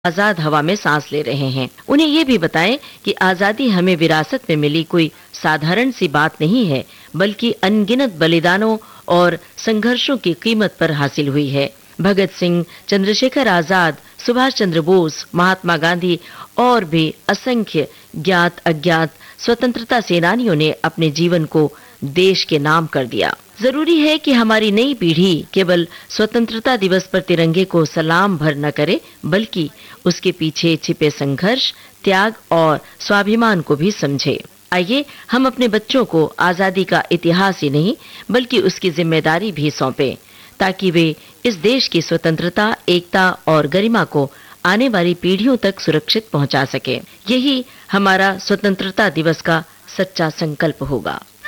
आजाद हवा में सांस ले रहे हैं। उन्हें ये भी बताएं कि आजादी हमें विरासत में मिली कोई साधारण सी बात नहीं है, बल्कि अनगिनत बलिदानों और संघर्षों की कीमत पर हासिल हुई है। भगत सिंह, चंद्रशेखर आजाद, सुभाष चंद्र बोस, महात्मा गांधी और भी असंख्य ज्ञात अज्ञात स्वतंत्रता सेनानियों ने अपने जीवन को देश के नाम कर दिया। जरूरी है कि हमारी नई पीढ़ी केवल स्वतंत्रता दिवस पर तिरंगे को सलाम भर न करे, बल्कि उसके पीछे छिपे संघर्ष, त्याग और स्वाभिमान को भी समझे। आइए हम अपने बच्चों को आजादी का इतिहास ही नहीं, बल्कि उसकी जिम्मेदारी भी सौंपें, ताकि वे इस देश की स्वतंत्रता, एकता और गरिमा को आने वाली पीढ़ियों तक सुरक्षित पहुंचा सके। यही हमारा स्वतंत्रता दिवस का सच्चा संकल्प होगा।